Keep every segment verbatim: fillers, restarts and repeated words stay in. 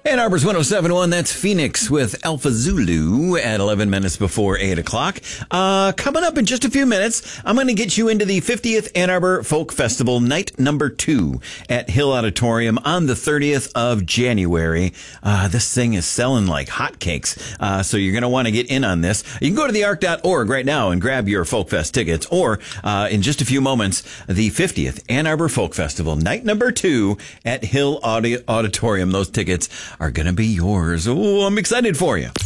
Ann Arbor's one oh seven point one, that's Phoenix with Alpha Zulu at eleven minutes before eight o'clock. Uh, coming up in just a few minutes, I'm going to get you into the fiftieth Ann Arbor Folk Festival, night number two at Hill Auditorium on the thirtieth of January. Uh, this thing is selling like hotcakes, uh, so you're going to want to get in on this. You can go to the arc dot org right now and grab your Folk Fest tickets, or uh, in just a few moments, the fiftieth Ann Arbor Folk Festival, night number two at Hill Audi- Auditorium. Those tickets are going to be yours. Oh, I'm excited for you.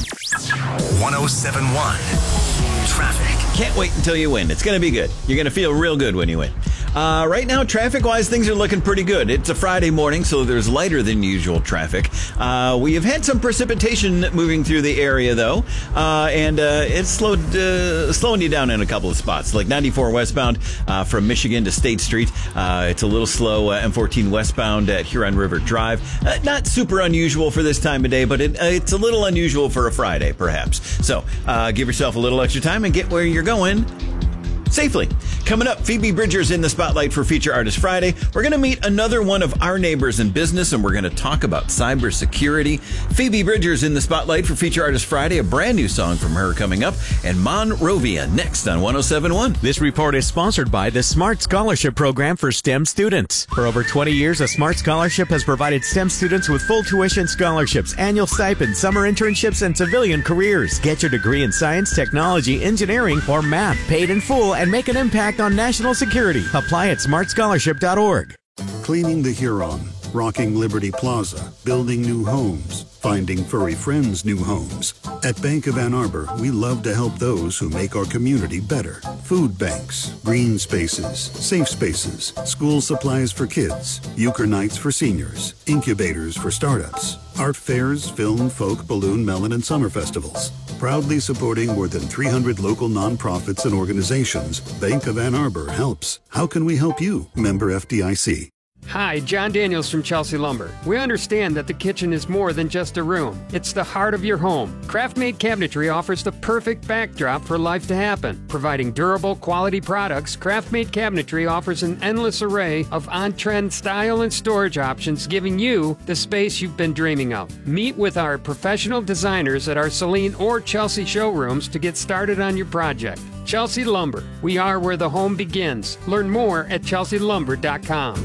one oh seven point one Traffic. Can't wait until you win. It's going to be good. You're going to feel real good when you win. Uh, right now, traffic-wise, things are looking pretty good. It's a Friday morning, so there's lighter than usual traffic. Uh, we have had some precipitation moving through the area, though, uh, and uh, it's slowed, uh, slowing you down in a couple of spots. Like ninety-four westbound uh, from Michigan to State Street. Uh, it's a little slow. Uh, M fourteen westbound at Huron River Drive. Uh, not super unusual for this time of day, but it, uh, it's a little unusual for a Friday, perhaps. So uh, give yourself a little extra time and get where you're going safely. Coming up, Phoebe Bridgers in the spotlight for Feature Artist Friday. We're going to meet another one of our neighbors in business, and we're going to talk about cybersecurity. Phoebe Bridgers in the spotlight for Feature Artist Friday. A brand new song from her coming up. And Monrovia next on one oh seven point one. This report is sponsored by the Smart Scholarship Program for STEM students. For over twenty years, a Smart Scholarship has provided STEM students with full tuition scholarships, annual stipends, summer internships, and civilian careers. Get your degree in science, technology, engineering, or math paid in full and make an impact on national security. Apply at smart scholarship dot org. Cleaning the Huron, rocking Liberty Plaza, building new homes, finding furry friends new homes. At Bank of Ann Arbor, we love to help those who make our community better. Food banks, green spaces, safe spaces, school supplies for kids, euchre nights for seniors, incubators for startups, art fairs, film, folk, balloon, melon, and summer festivals. Proudly supporting more than three hundred local nonprofits and organizations, Bank of Ann Arbor helps. How can we help you? Member F D I C. Hi, John Daniels from Chelsea Lumber. We understand that the kitchen is more than just a room. It's the heart of your home. Craft-made cabinetry offers the perfect backdrop for life to happen. Providing durable, quality products, Craft-made cabinetry offers an endless array of on-trend style and storage options, giving you the space you've been dreaming of. Meet with our professional designers at our Saline or Chelsea showrooms to get started on your project. Chelsea Lumber. We are where the home begins. Learn more at chelsea lumber dot com.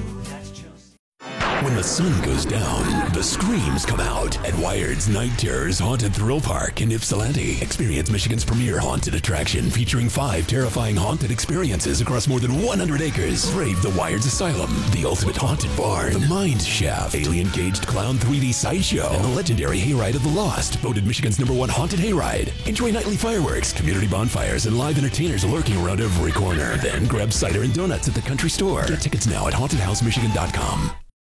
When the sun goes down, the screams come out at Wired's Night Terrors Haunted Thrill Park in Ypsilanti. Experience Michigan's premier haunted attraction featuring five terrifying haunted experiences across more than one hundred acres. Brave the Wired's Asylum, the ultimate haunted barn, the Mind Shaft, alien caged clown three D sideshow, and the legendary Hayride of the Lost, voted Michigan's number one haunted hayride. Enjoy nightly fireworks, community bonfires, and live entertainers lurking around every corner. Then grab cider and donuts at the country store. Get tickets now at haunted house michigan dot com.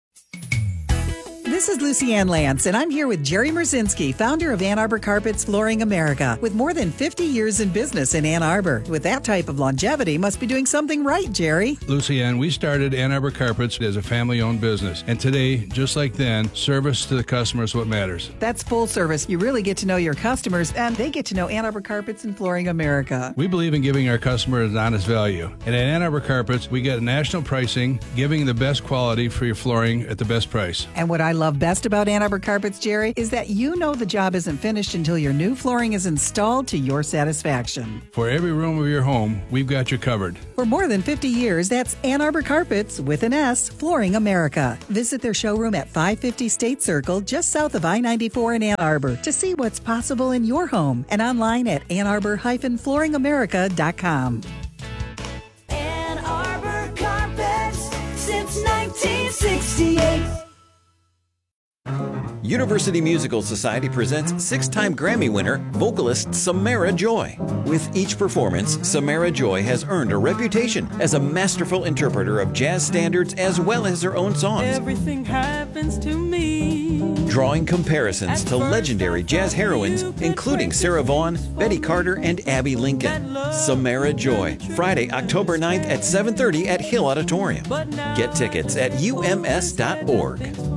This is Lucy Ann Lance, and I'm here with Jerry Merzinski, founder of Ann Arbor Carpets Flooring America. With more than fifty years in business in Ann Arbor, with that type of longevity, must be doing something right, Jerry. Lucy Ann, we started Ann Arbor Carpets as a family-owned business, and today, just like then, service to the customer is what matters. That's full service. You really get to know your customers, and they get to know Ann Arbor Carpets and Flooring America. We believe in giving our customers an honest value, and at Ann Arbor Carpets, we get national pricing, giving the best quality for your flooring at the best price. And what I love best about Ann Arbor Carpets, Jerry, is that you know the job isn't finished until your new flooring is installed to your satisfaction. For every room of your home, we've got you covered. For more than fifty years, that's Ann Arbor Carpets, with an S, Flooring America. Visit their showroom at five fifty State Circle, just south of I ninety-four in Ann Arbor, to see what's possible in your home, and online at ann arbor dash flooring america dot com. Ann Arbor Carpets, since nineteen sixty-eight. University Musical Society presents six-time Grammy winner, vocalist Samara Joy. With each performance, Samara Joy has earned a reputation as a masterful interpreter of jazz standards as well as her own songs. Everything happens to me. Drawing comparisons to legendary jazz heroines, including Sarah Vaughan, Betty Carter, and Abby Lincoln. Samara Joy, Friday, October ninth at seven thirty at Hill Auditorium. Get tickets at U M S dot org.